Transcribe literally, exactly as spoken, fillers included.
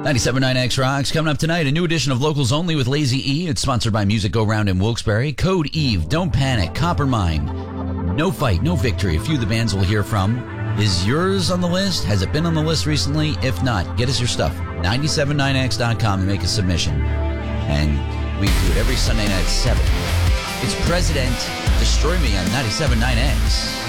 ninety-seven point nine X Rocks. Coming up tonight, a new edition of Locals Only with Lazy E. It's sponsored by Music Go Round in Wilkes-Barre. Code Eve, Don't Panic, Coppermine, No Fight, No Victory. A few of the bands we'll hear from. Is yours on the list? Has it been on the list recently? If not, get us your stuff. nine seven nine X dot com and make a submission. And we do it every Sunday night at seven. It's President Destroy Me on ninety-seven point nine X.